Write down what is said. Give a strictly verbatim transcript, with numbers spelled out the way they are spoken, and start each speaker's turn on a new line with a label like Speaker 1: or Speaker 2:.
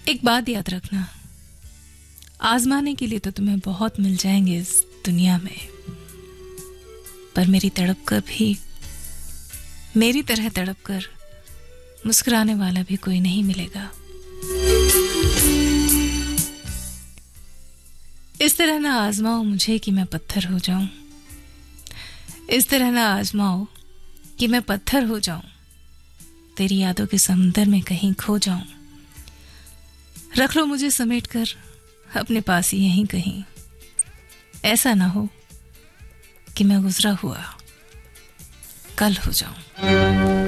Speaker 1: एक बात याद रखना, आजमाने के लिए तो तुम्हें बहुत मिल जाएंगे इस दुनिया में, पर मेरी तड़प कर भी, मेरी तरह तड़प कर मुस्कुराने वाला भी कोई नहीं मिलेगा। इस तरह ना आजमाओ मुझे कि मैं पत्थर हो जाऊं, इस तरह ना आजमाओ कि मैं पत्थर हो जाऊं, तेरी यादों के समुंदर में कहीं खो जाऊं। रख लो मुझे समेट कर अपने पास ही यहीं कहीं, ऐसा ना हो कि मैं गुजरा हुआ कल हो जाऊं।